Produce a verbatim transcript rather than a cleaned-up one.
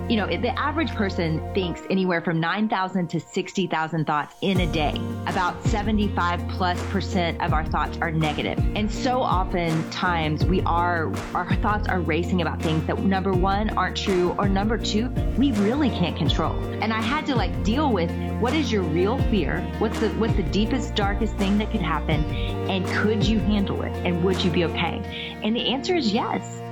You know, the average person thinks anywhere from nine thousand to sixty thousand thoughts in a day. About seventy-five plus percent of our thoughts are negative. And so often times we are, our thoughts are racing about things that number one, aren't true, or number two, we really can't control. And I had to like deal with what is your real fear? What's the, what's the deepest, darkest thing that could happen? And could you handle it? And would you be okay? And the answer is yes.